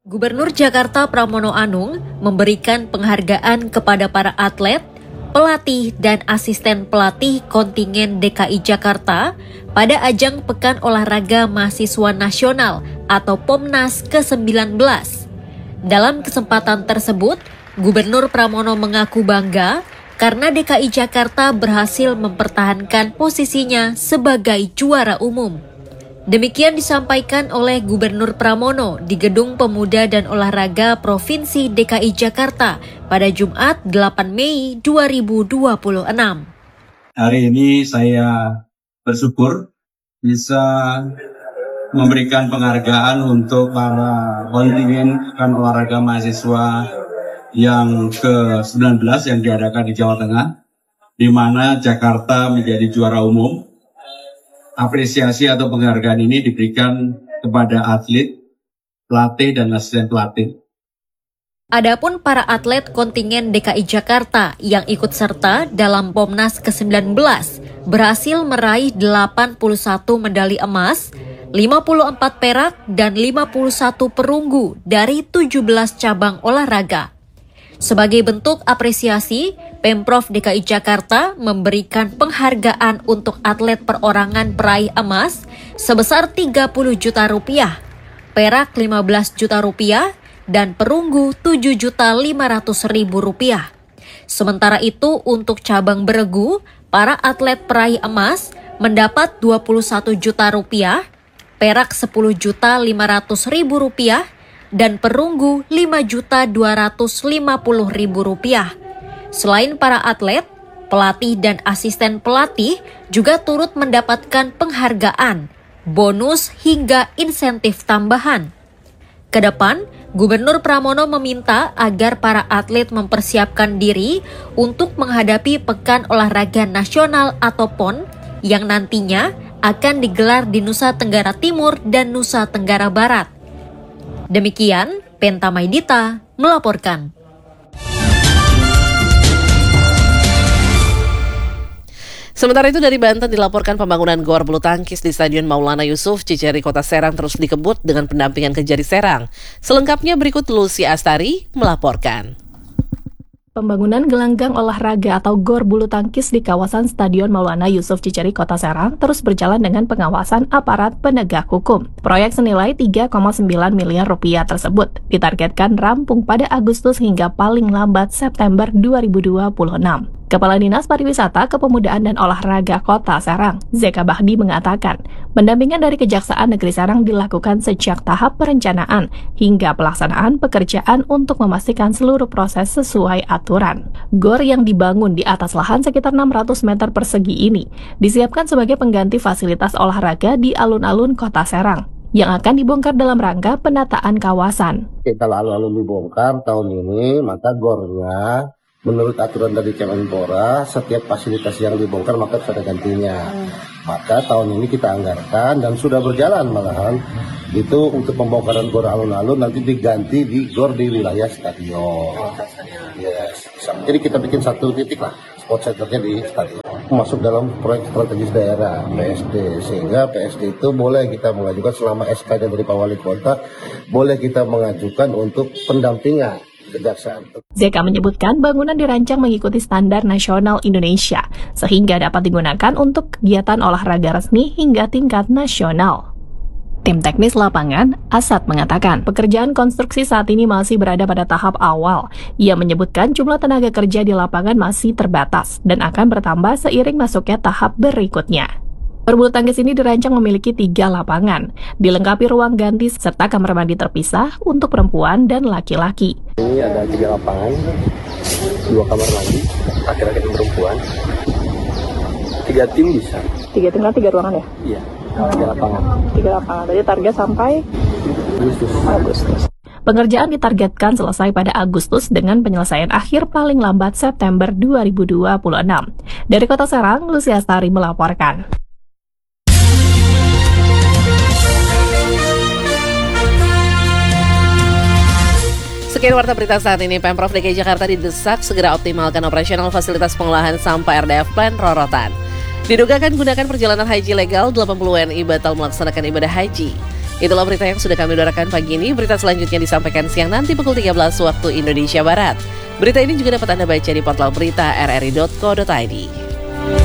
Gubernur Jakarta Pramono Anung memberikan penghargaan kepada para atlet, pelatih, dan asisten pelatih kontingen DKI Jakarta pada ajang Pekan Olahraga Mahasiswa Nasional atau POMNAS ke-19. Dalam kesempatan tersebut, Gubernur Pramono mengaku bangga karena DKI Jakarta berhasil mempertahankan posisinya sebagai juara umum. Demikian disampaikan oleh Gubernur Pramono di Gedung Pemuda dan Olahraga Provinsi DKI Jakarta pada Jumat 8 Mei 2026. Hari ini saya bersyukur bisa memberikan penghargaan untuk para kontingen Pekan Olahraga Mahasiswa yang ke-19 yang diadakan di Jawa Tengah, di mana Jakarta menjadi juara umum. Apresiasi atau penghargaan ini diberikan kepada atlet, pelatih, dan asisten pelatih. Adapun para atlet kontingen DKI Jakarta yang ikut serta dalam POMNAS ke-19 berhasil meraih 81 medali emas, 54 perak, dan 51 perunggu dari 17 cabang olahraga. Sebagai bentuk apresiasi, Pemprov DKI Jakarta memberikan penghargaan untuk atlet perorangan peraih emas sebesar 30 juta rupiah, perak 15 juta rupiah, dan perunggu 7.500.000 rupiah. Sementara itu untuk cabang beregu, para atlet peraih emas mendapat 21 juta rupiah, perak 10.500.000 rupiah, dan perunggu 5.250.000 rupiah. Selain para atlet, pelatih dan asisten pelatih juga turut mendapatkan penghargaan, bonus hingga insentif tambahan. Kedepan, Gubernur Pramono meminta agar para atlet mempersiapkan diri untuk menghadapi Pekan Olahraga Nasional atau PON yang nantinya akan digelar di Nusa Tenggara Timur dan Nusa Tenggara Barat. Demikian, Penta Maidita melaporkan. Sementara itu dari Banten dilaporkan pembangunan gor bulu tangkis di Stadion Maulana Yusuf Cicerri Kota Serang terus dikebut dengan pendampingan Kejari Serang. Selengkapnya berikut Lucy Astari melaporkan. Pembangunan gelanggang olahraga atau gor bulu tangkis di kawasan Stadion Maulana Yusuf Cicerri Kota Serang terus berjalan dengan pengawasan aparat penegak hukum. Proyek senilai 3,9 miliar rupiah tersebut ditargetkan rampung pada Agustus hingga paling lambat September 2026. Kepala Dinas Pariwisata, Kepemudaan dan Olahraga Kota Serang, Zeka Bahdi mengatakan, pendampingan dari Kejaksaan Negeri Serang dilakukan sejak tahap perencanaan hingga pelaksanaan pekerjaan untuk memastikan seluruh proses sesuai aturan. Gor yang dibangun di atas lahan sekitar 600 meter persegi ini disiapkan sebagai pengganti fasilitas olahraga di alun-alun Kota Serang yang akan dibongkar dalam rangka penataan kawasan. Kita alun-alun dibongkar tahun ini, maka gornya menurut aturan dari Kemenpora, setiap fasilitas yang dibongkar maka sudah gantinya. Maka tahun ini kita anggarkan dan sudah berjalan malahan itu untuk pembongkaran gor alun-alun nanti diganti di gor di wilayah stadion. Yes. Jadi kita bikin satu titik lah, spot centernya di stadion. Masuk dalam proyek strategis daerah PSD, sehingga PSD itu boleh kita mengajukan selama SK dari Pak Wali Kota, boleh kita mengajukan untuk pendampingan. Zeka menyebutkan bangunan dirancang mengikuti standar nasional Indonesia sehingga dapat digunakan untuk kegiatan olahraga resmi hingga tingkat nasional. Tim teknis lapangan, Asad, mengatakan pekerjaan konstruksi saat ini masih berada pada tahap awal. Ia menyebutkan jumlah tenaga kerja di lapangan masih terbatas dan akan bertambah seiring masuknya tahap berikutnya. Bulu tangkis ini dirancang memiliki 3 lapangan, dilengkapi ruang ganti serta kamar mandi terpisah untuk perempuan dan laki-laki. Ini ada 3 lapangan, 2 kamar mandi, laki-laki dan perempuan, 3 tim bisa. 3 tim kan 3 ruangan ya? Iya, 3 lapangan. 3 lapangan, jadi target sampai Agustus. Pengerjaan ditargetkan selesai pada Agustus dengan penyelesaian akhir paling lambat September 2026. Dari Kota Serang, Lucy Astari melaporkan. Sekian warta berita saat ini. Pemprov DKI Jakarta didesak segera optimalkan operasional fasilitas pengolahan sampah RDF Plan Rorotan. Diduga akan gunakan perjalanan haji legal, 80 WNI batal melaksanakan ibadah haji. Itulah berita yang sudah kami udarakan pagi ini. Berita selanjutnya disampaikan siang nanti pukul 13 waktu Indonesia Barat. Berita ini juga dapat Anda baca di portal berita rri.co.id.